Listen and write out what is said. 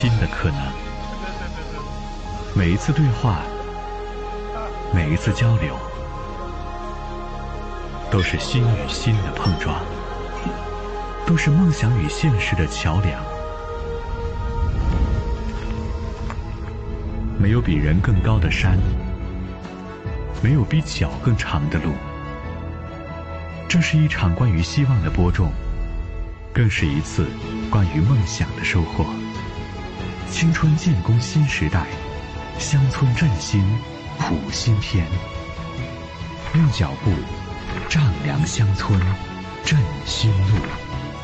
新的可能。每一次对话，每一次交流，都是心与心的碰撞，都是梦想与现实的桥梁。没有比人更高的山，没有比脚更长的路。这是一场关于希望的播种，更是一次关于梦想的收获。青春建功新时代，乡村振兴谱新篇。用脚步丈量乡村，振新路。